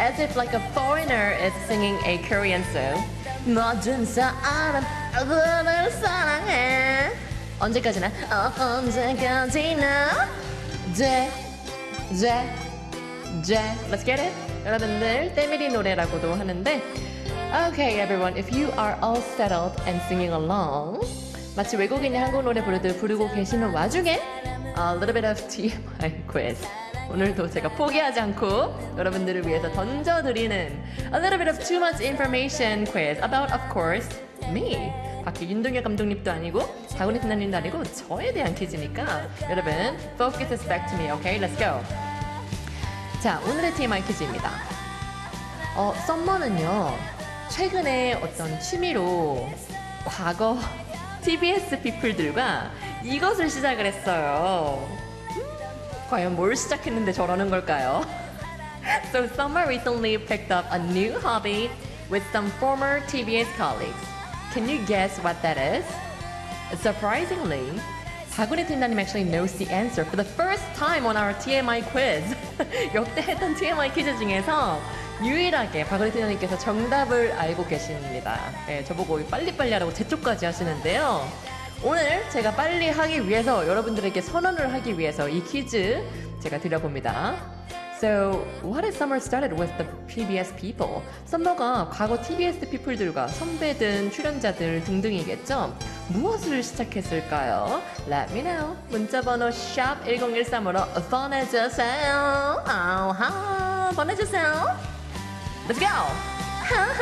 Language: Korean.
as if like a foreigner is singing a Korean song. 모든 사람 너를 사랑해. 언제까지나? 언제까지나? Let's get it? 여러분들 때밀이 노래라고도 하는데 Okay everyone, if you are all settled and singing along 마치 외국인이 한국 노래 부르듯 부르고 계시는 와중에 A little bit of TMI quiz 오늘도 제가 포기하지 않고 여러분들을 위해서 던져드리는 A little bit of too much information quiz about of course me 밖에 윤동열 감독님도 아니고 박은희 팀장님도 아니고 저에 대한 퀴즈니까 여러분 focus is back to me, okay? Let's go! 자, 오늘의 TMI 퀴즈입니다. 썸머는요 최근에 어떤 취미로 과거 TBS 피플들과 이것을 시작을 했어요. 과연 뭘 시작했는데 저러는 걸까요? So Summer recently picked up a new hobby with some former TBS colleagues. Can you guess what that is? Surprisingly, 박은희 팀장님 actually knows the answer for the first time on our TMI quiz. 역대 했던 TMI 퀴즈 중에서 유일하게 박은희 팀장님께서 정답을 알고 계십니다. 네, 저보고 빨리빨리 하라고 재촉까지 하시는데요. 오늘 제가 빨리 하기 위해서 여러분들에게 선언을 하기 위해서 이 퀴즈 제가 드려봅니다. So, what has Summer started with the PBS people? 썸머가 과거 TBS people들과 선배든 출연자들 등등이겠죠? 무엇을 시작했을까요? Let me know. 문자번호 샵 1013으로 보내주세요. 보내주세요. Let's go!